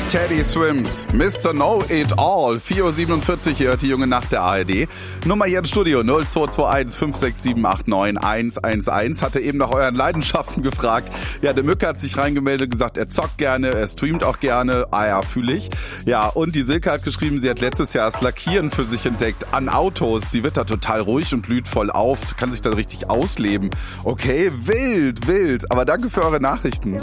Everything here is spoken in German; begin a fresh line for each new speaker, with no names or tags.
Teddy Swims, Mr. Know-It-All, 4.47 Uhr, hier hört die junge Nacht der ARD. Nummer hier im Studio 0221 567 89 111. Hatte eben nach euren Leidenschaften gefragt. Ja, der Mücke hat sich reingemeldet, gesagt, er zockt gerne, er streamt auch gerne. Ah ja, fühle ich. Ja, und die Silke hat geschrieben, sie hat letztes Jahr das Lackieren für sich entdeckt an Autos. Sie wird da total ruhig und blüht voll auf, kann sich da richtig ausleben. Okay, wild. Aber danke für eure Nachrichten.